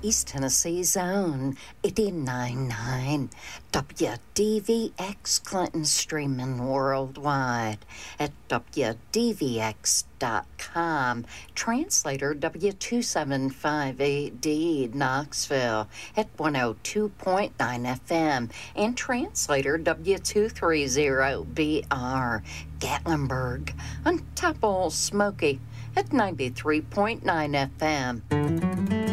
East Tennessee's own 89.9 WDVX Clinton, streaming worldwide at WDVX.com. Translator W275AD Knoxville at 102.9 FM and translator W230BR Gatlinburg on Top Old Smoky at 93.9 FM.